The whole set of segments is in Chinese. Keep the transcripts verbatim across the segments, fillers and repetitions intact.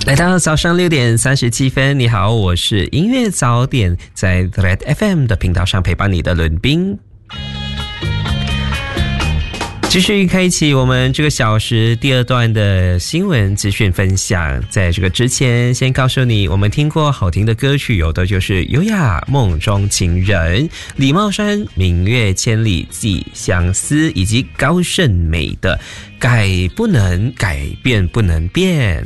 来到早上六点三十七分，你好，我是音乐早点，在 Red F M 的频道上陪伴你的伦宾。继续开启我们这个小时第二段的新闻资讯分享。在这个之前，先告诉你，我们听过好听的歌曲，有的就是优雅梦中情人、李茂山明月千里寄相思，以及高胜美的改不能改变不能变。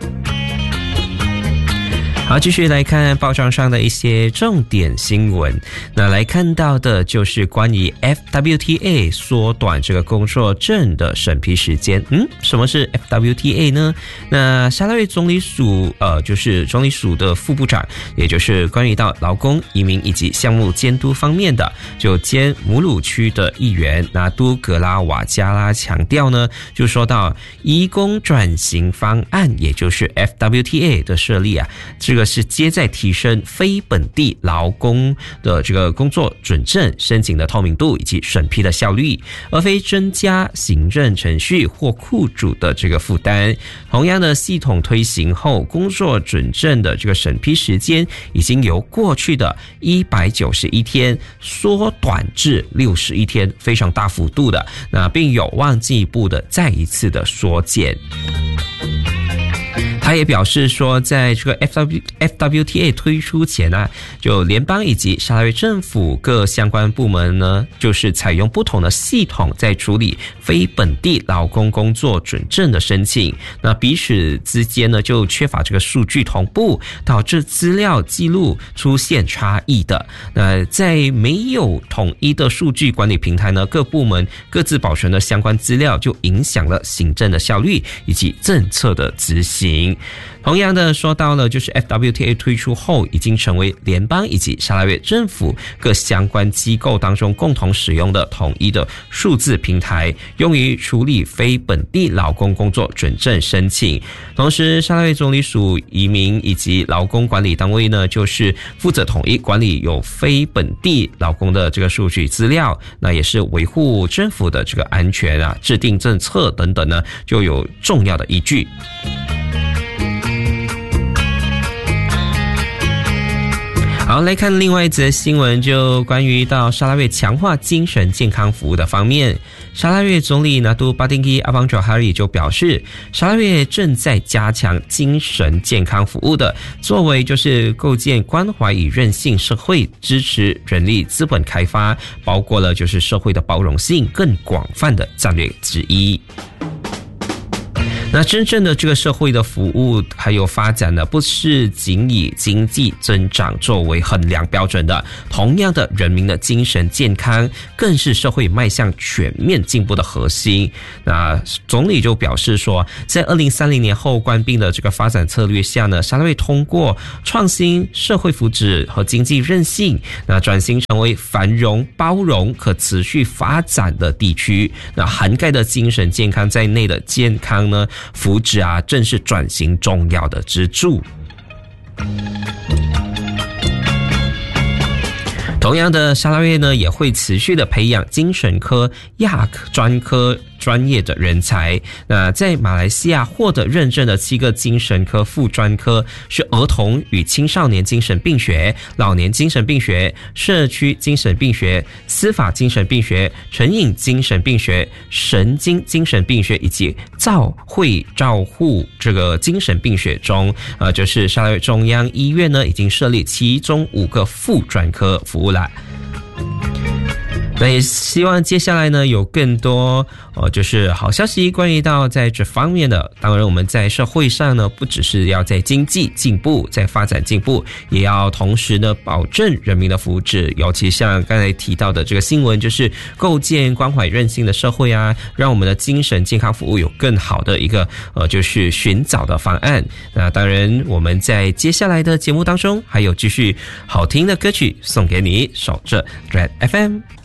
好，继续来看报章上的一些重点新闻。那来看到的就是关于 F W T A 缩短这个工作证的审批时间。嗯，什么是 F W T A 呢？那沙拉越总理署呃，就是总理署的副部长，也就是关于到劳工、移民以及项目监督方面的，就兼母鲁区的议员拿督格拉瓦加拉强调呢，就说到移工转型方案，也就是 F W T A 的设立啊，这个是接在提升非本地劳工的这个工作准证申请的透明度以及审批的效率，而非增加行政程序或雇主的这个负担。同样的，系统推行后，工作准证的这个审批时间已经由过去的一百九十一天缩短至六十一天，非常大幅度的，那并有望进一步的再一次的缩减。他也表示说，在这个 F W T A 推出前啊，就联邦以及沙拉越政府各相关部门呢，就是采用不同的系统在处理非本地劳工工作准证的申请，那彼此之间呢就缺乏这个数据同步，导致资料记录出现差异的。那在没有统一的数据管理平台呢，各部门各自保存的相关资料，就影响了行政的效率以及政策的执行。同样的，说到了就是 F W T A 推出后，已经成为联邦以及沙拉越政府各相关机构当中共同使用的统一的数字平台，用于处理非本地劳工工作准证申请。同时，沙拉越总理署移民以及劳工管理单位呢，就是负责统一管理有非本地劳工的这个数据资料，那也是维护政府的这个安全啊，制定政策等等呢，就有重要的依据。好，来看另外一则新闻，就关于到沙拉越强化精神健康服务的方面。沙拉越总理拿督巴丁基阿邦乔哈里就表示，沙拉越正在加强精神健康服务的作为，就是构建关怀与韧性社会，支持人力资本开发，包括了就是社会的包容性更广泛的战略之一。那真正的这个社会的服务还有发展呢，不是仅以经济增长作为衡量标准的，同样的，人民的精神健康更是社会迈向全面进步的核心。那总理就表示说，在二零三零年后官兵的这个发展策略下呢，沙拉越通过创新、社会福祉和经济韧性，那转型成为繁荣、包容、可持续发展的地区。那涵盖的精神健康在内的健康呢福祉啊，正是转型重要的支柱。同样的，沙拉越呢也会持续的培养精神科、亚专科专业的人才。那在马来西亚获得认证的七个精神科副专科是儿童与青少年精神病学、老年精神病学、社区精神病学、司法精神病学、成瘾精神病学、神经精神病学以及照会照护这个精神病学中，呃，就是沙拉越中央医院呢已经设立其中五个副专科服务了。那也希望接下来呢有更多呃，就是好消息关于到在这方面的。当然我们在社会上呢，不只是要在经济进步，在发展进步，也要同时呢保证人民的福祉。尤其像刚才提到的这个新闻，就是构建关怀韧性的社会啊，让我们的精神健康服务有更好的一个呃，就是寻找的方案。那当然我们在接下来的节目当中还有继续好听的歌曲送给你，守着 Red F M。